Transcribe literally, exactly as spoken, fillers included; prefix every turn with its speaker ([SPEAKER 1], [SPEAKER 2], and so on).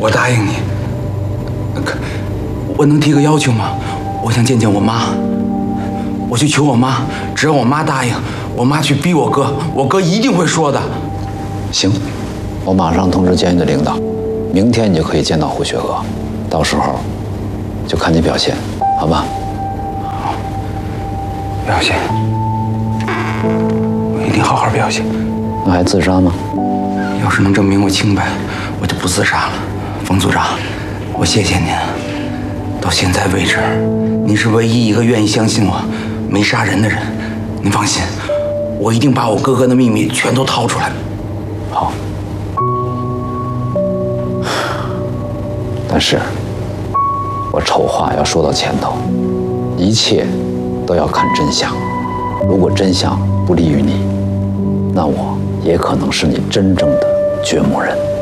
[SPEAKER 1] 我答应你。可我能提个要求吗？我想见见我妈，我去求我妈，只要我妈答应，我妈去逼我哥，我哥一定会说的。
[SPEAKER 2] 行，我马上通知监狱的领导，明天你就可以见到胡雪娥，到时候就看你表现，好吧？
[SPEAKER 1] 好，表现，我一定好好表现。
[SPEAKER 2] 那还自杀吗？
[SPEAKER 1] 要是能证明我清白，我就不自杀了。冯组长，我谢谢您。到现在为止，您是唯一一个愿意相信我没杀人的人。您放心，我一定把我哥哥的秘密全都掏出来。
[SPEAKER 2] 好。但是，我丑话要说到前头，一切都要看真相。如果真相不利于你，那我也可能是你真正的掘墓人。